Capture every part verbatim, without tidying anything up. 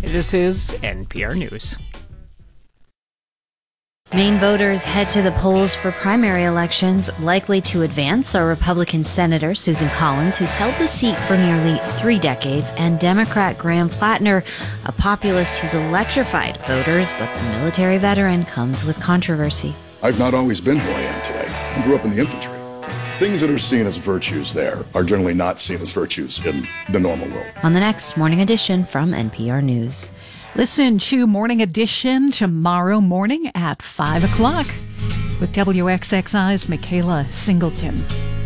This is N P R News. Maine voters head to the polls for primary elections. Likely to advance are Republican Senator Susan Collins, who's held the seat for nearly three decades, and Democrat Graham Plattner, a populist who's electrified voters, but the military veteran comes with controversy. I've not always been who I am today. I grew up in the infantry. Things that are seen as virtues there are generally not seen as virtues in the normal world. On the next Morning Edition from N P R News. Listen to Morning Edition tomorrow morning at five o'clock with W X X I's Michaela Singleton.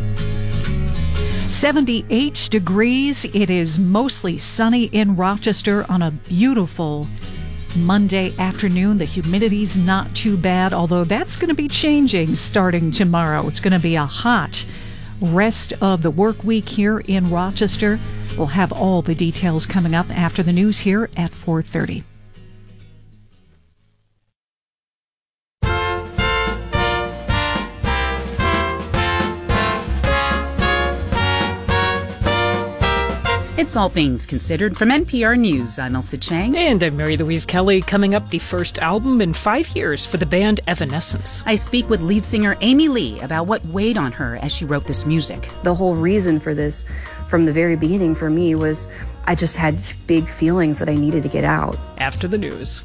seventy-eight degrees. It is mostly sunny in Rochester on a beautiful Monday afternoon. The humidity's not too bad, although that's going to be changing starting tomorrow. It's going to be a hot rest of the work week here in Rochester. We'll have all the details coming up after the news here at four thirty. It's All Things Considered from N P R News. I'm Elsa Chang. And I'm Mary Louise Kelly. Coming up, the first album in five years for the band Evanescence. I speak with lead singer Amy Lee about what weighed on her as she wrote this music. The whole reason for this from the very beginning for me was I just had big feelings that I needed to get out. After the news.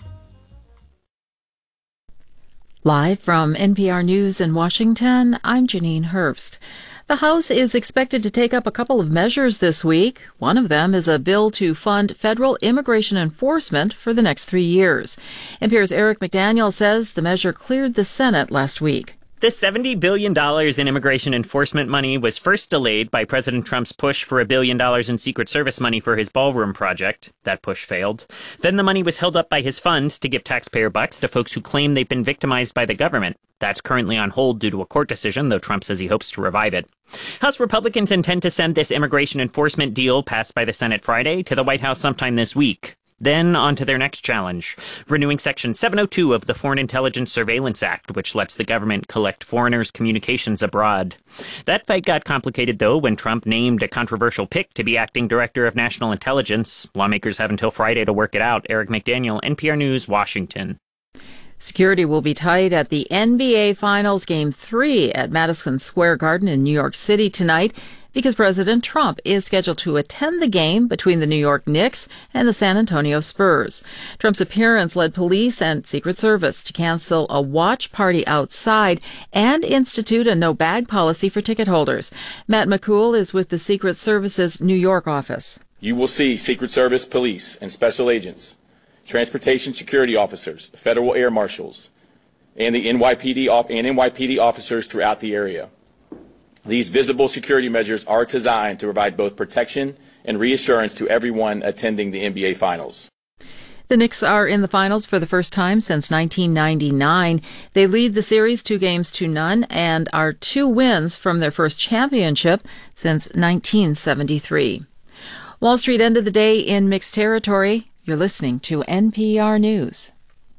Live from N P R News in Washington, I'm Janine Herbst. The House is expected to take up a couple of measures this week. One of them is a bill to fund federal immigration enforcement for the next three years. N P R's Eric McDaniel says the measure cleared the Senate last week. The seventy billion dollars in immigration enforcement money was first delayed by President Trump's push for a billion dollars in Secret Service money for his ballroom project. That push failed. Then the money was held up by his fund to give taxpayer bucks to folks who claim they've been victimized by the government. That's currently on hold due to a court decision, though Trump says he hopes to revive it. House Republicans intend to send this immigration enforcement deal passed by the Senate Friday to the White House sometime this week. Then on to their next challenge, renewing Section seven oh two of the Foreign Intelligence Surveillance Act, which lets the government collect foreigners' communications abroad. That fight got complicated, though, when Trump named a controversial pick to be acting director of national intelligence. Lawmakers have until Friday to work it out. Eric McDaniel, N P R News, Washington. Security will be tight at the N B A Finals Game three at Madison Square Garden in New York City tonight, because President Trump is scheduled to attend the game between the New York Knicks and the San Antonio Spurs. Trump's appearance led police and Secret Service to cancel a watch party outside and institute a no-bag policy for ticket holders. Matt McCool is with the Secret Service's New York office. You will see Secret Service police and special agents, transportation security officers, federal air marshals, and the N Y P D and N Y P D officers throughout the area. These visible security measures are designed to provide both protection and reassurance to everyone attending the N B A Finals. The Knicks are in the finals for the first time since nineteen ninety-nine. They lead the series two games to none and are two wins from their first championship since nineteen seventy-three. Wall Street ended the day in mixed territory. You're listening to N P R News.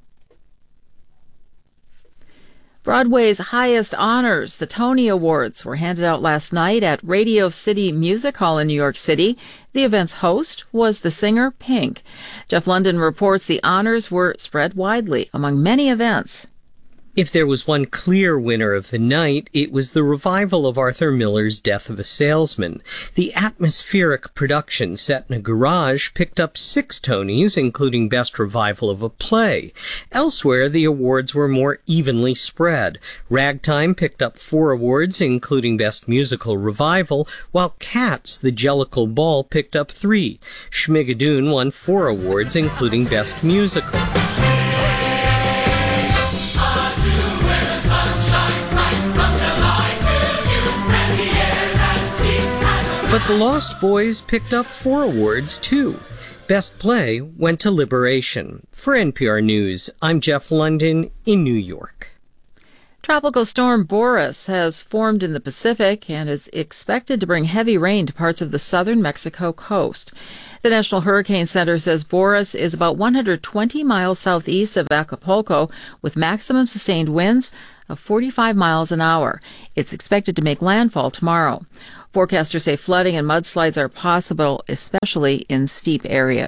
Broadway's highest honors, the Tony Awards, were handed out last night at Radio City Music Hall in New York City. The event's host was the singer Pink. Jeff London reports the honors were spread widely among many events. If there was one clear winner of the night, it was the revival of Arthur Miller's Death of a Salesman. The atmospheric production set in a garage picked up six Tonys, including Best Revival of a Play. Elsewhere, the awards were more evenly spread. Ragtime picked up four awards, including Best Musical Revival, while Cats, the Jellicle Ball, picked up three. Schmigadoon won four awards, including Best Musical. But the Lost Boys picked up four awards, too. Best Play went to Liberation. For N P R News, I'm Jeff London in New York. Tropical storm Boris has formed in the Pacific and is expected to bring heavy rain to parts of the southern Mexico coast. The National Hurricane Center says Boris is about one hundred twenty miles southeast of Acapulco, with maximum sustained winds of forty-five miles an hour. It's expected to make landfall tomorrow. Forecasters say flooding and mudslides are possible, especially in steep areas.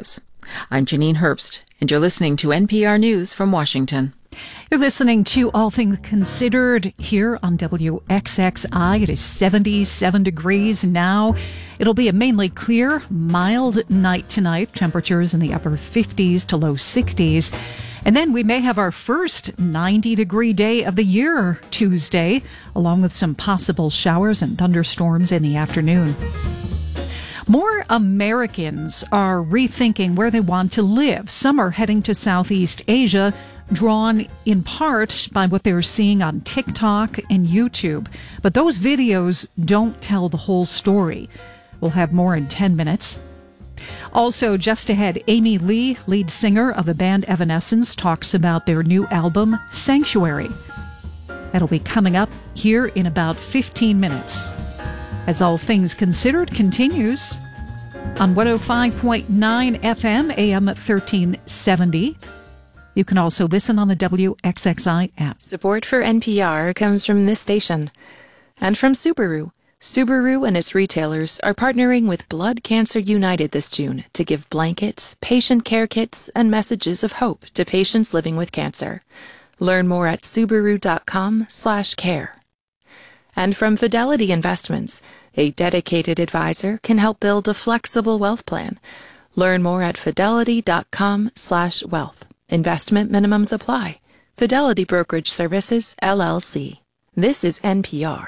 I'm Janine Herbst, and you're listening to N P R News from Washington. You're listening to All Things Considered here on W X X I. It is seventy-seven degrees now. It'll be a mainly clear, mild night tonight. Temperatures in the upper fifties to low sixties. And then we may have our first ninety-degree day of the year Tuesday, along with some possible showers and thunderstorms in the afternoon. More Americans are rethinking where they want to live. Some are heading to Southeast Asia, drawn in part by what they're seeing on TikTok and YouTube. But those videos don't tell the whole story. We'll have more in ten minutes. Also, just ahead, Amy Lee, lead singer of the band Evanescence, talks about their new album, Sanctuary. That'll be coming up here in about fifteen minutes. As All Things Considered continues on one oh five point nine F M, A M thirteen seventy. You can also listen on the W X X I app. Support for N P R comes from this station and from Subaru. Subaru and its retailers are partnering with Blood Cancer United this June to give blankets, patient care kits, and messages of hope to patients living with cancer. Learn more at Subaru.com slash care. And from Fidelity Investments, a dedicated advisor can help build a flexible wealth plan. Learn more at Fidelity.com slash wealth. Investment minimums apply. Fidelity Brokerage Services, L L C. This is N P R.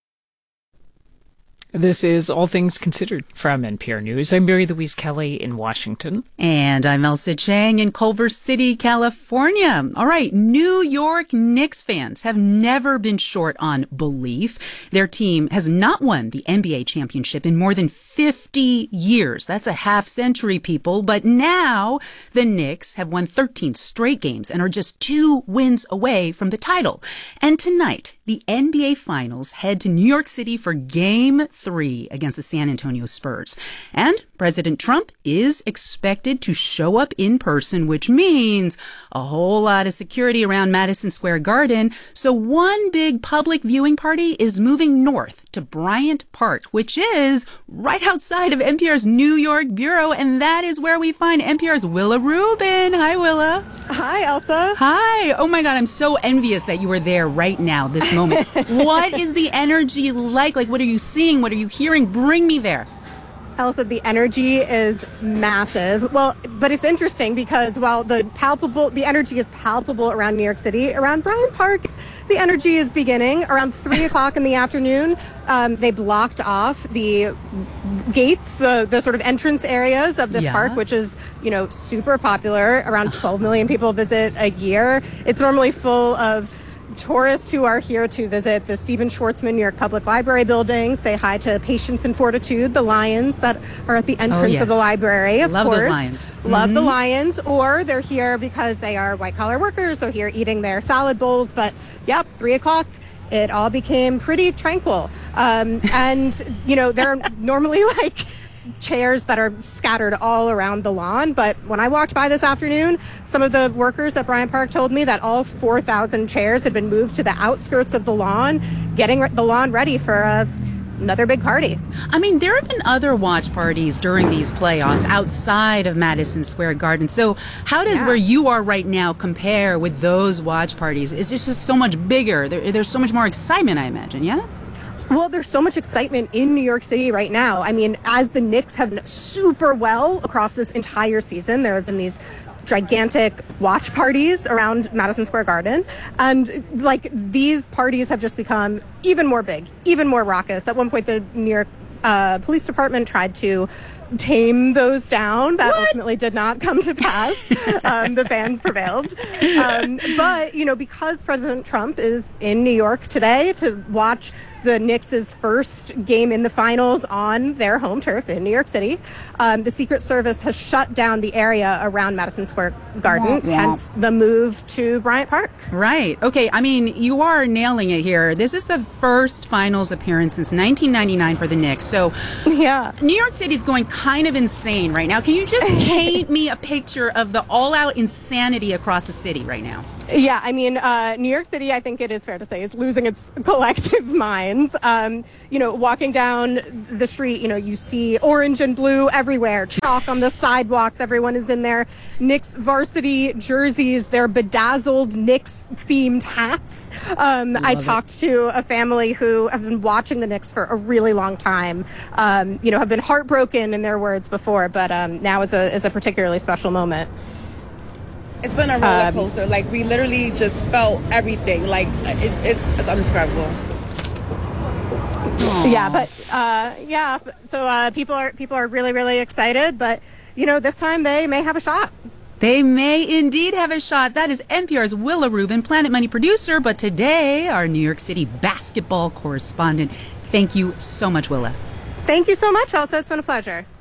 This is All Things Considered from N P R News. I'm Mary Louise Kelly in Washington. And I'm Elsa Chang in Culver City, California. All right, New York Knicks fans have never been short on belief. Their team has not won the N B A championship in more than fifty years. That's a half century, people. But now the Knicks have won thirteen straight games and are just two wins away from the title. And tonight, the N B A Finals head to New York City for Game three against the San Antonio Spurs. And President Trump is expected to show up in person, which means a whole lot of security around Madison Square Garden. So one big public viewing party is moving north to Bryant Park, which is right outside of N P R's New York bureau. And that is where we find N P R's Willa Rubin. Hi, Willa. Hi, Elsa. Hi. Oh, my God. I'm so envious that you are there right now, this moment. What is the energy like? Like, what are you seeing? What are you hearing? Bring me there. Elsa, the energy is massive. Well, but it's interesting because while the palpable, the energy is palpable around New York City, around Bryant Park, the energy is beginning. Around three o'clock in the afternoon, um, they blocked off the gates, the, the sort of entrance areas of this yeah. park, which is, you know, super popular. Around twelve million people visit a year. It's normally full of tourists who are here to visit the Stephen Schwarzman New York Public Library building, say hi to Patience and Fortitude, the lions that are at the entrance oh, yes. of the library, of Love course. those lions. Love mm-hmm. the lions. Or they're here because they are white-collar workers. They're here eating their salad bowls. But, yep, three o'clock, it all became pretty tranquil. Um, and, you know, there are normally, like, chairs that are scattered all around the lawn. But when I walked by this afternoon, some of the workers at Bryant Park told me that all four thousand chairs had been moved to the outskirts of the lawn, getting the lawn ready for a another big party. I mean, there have been other watch parties during these playoffs outside of Madison Square Garden. So how does yeah. where you are right now compare with those watch parties? It's just so much bigger. There, there's so much more excitement, I imagine, yeah? Well, there's so much excitement in New York City right now. I mean, as the Knicks have done super well across this entire season, there have been these gigantic watch parties around Madison Square Garden. And like these parties have just become even more big, even more raucous. At one point, the New York uh, Police Department tried to tame those down. That what? ultimately did not come to pass. um, the fans prevailed. Um, but, you know, because President Trump is in New York today to watch the Knicks' first game in the finals on their home turf in New York City, um, the Secret Service has shut down the area around Madison Square Garden, yeah. hence the move to Bryant Park. Right. Okay. I mean, you are nailing it here. This is the first finals appearance since nineteen ninety-nine for the Knicks. So, yeah, New York City is going kind of insane right now. Can you just paint me a picture of the all-out insanity across the city right now? Yeah, I mean, uh, New York City, I think it is fair to say, is losing its collective minds. Um, you know, walking down the street, you know, you see orange and blue everywhere, chalk on the sidewalks. Everyone is in their Knicks varsity jerseys, their bedazzled Knicks-themed hats. Um, I talked it. to a family who have been watching the Knicks for a really long time, um, you know, have been heartbroken in their words before, but um, now is a, is a particularly special moment. It's been a roller coaster. Um, like, we literally just felt everything. Like, it's it's, it's undescribable. Yeah, but uh, yeah. So uh, people are people are really really excited. But you know, this time they may have a shot. They may indeed have a shot. That is N P R's Willa Rubin, Planet Money producer. But today, our New York City basketball correspondent. Thank you so much, Willa. Thank you so much, Elsa. It's been a pleasure.